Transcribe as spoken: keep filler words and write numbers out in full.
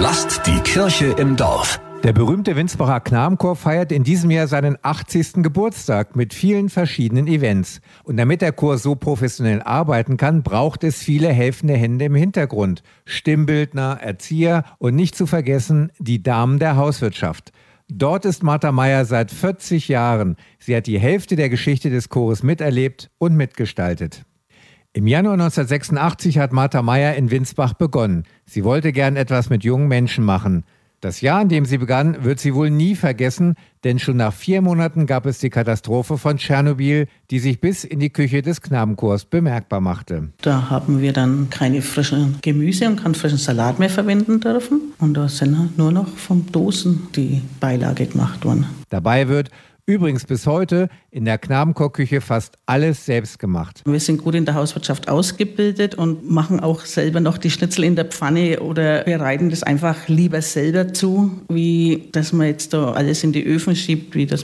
Lasst die Kirche im Dorf. Der berühmte Winsbacher Knabenchor feiert in diesem Jahr seinen achtzigsten Geburtstag mit vielen verschiedenen Events. Und damit der Chor so professionell arbeiten kann, braucht es viele helfende Hände im Hintergrund. Stimmbildner, Erzieher und nicht zu vergessen die Damen der Hauswirtschaft. Dort ist Martha Meyer seit vierzig Jahren. Sie hat die Hälfte der Geschichte des Chores miterlebt und mitgestaltet. Im Januar neunzehnhundertsechsundachtzig hat Martha Meyer in Winsbach begonnen. Sie wollte gern etwas mit jungen Menschen machen. Das Jahr, in dem sie begann, wird sie wohl nie vergessen, denn schon nach vier Monaten gab es die Katastrophe von Tschernobyl, die sich bis in die Küche des Knabenchors bemerkbar machte. Da haben wir dann keine frischen Gemüse und keinen frischen Salat mehr verwenden dürfen. Und da sind nur noch vom Dosen die Beilage gemacht worden. Dabei wird übrigens bis heute in der Knabenchorküche fast alles selbst gemacht. Wir sind gut in der Hauswirtschaft ausgebildet und machen auch selber noch die Schnitzel in der Pfanne oder bereiten das einfach lieber selber zu, wie dass man jetzt da alles in die Öfen schiebt, wie das